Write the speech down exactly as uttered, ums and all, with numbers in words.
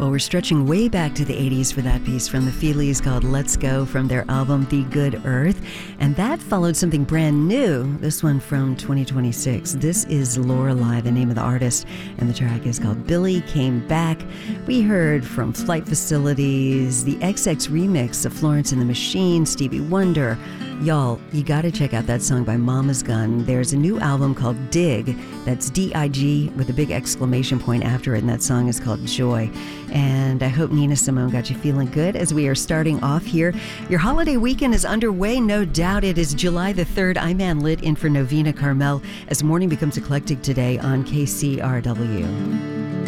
Well, we're stretching way back to the eighties for that piece from the Feelies called Let's Go from their album The Good Earth. And that followed something brand new, this one from twenty twenty-six. This is Lorelei, the name of the artist, and the track is called Billy Came Back. We heard from Flight Facilities, the X X remix of Florence and the Machine, Stevie Wonder. Y'all, you got to check out that song by Mama's Gun. There's a new album called Dig. That's D I G with a big exclamation point after it, and that song is called Joy. And I hope Nina Simone got you feeling good as we are starting off here. Your holiday weekend is underway, no doubt. It is July the third. I'm Ann Litt in for Novena Carmel as morning becomes eclectic today on K C R W.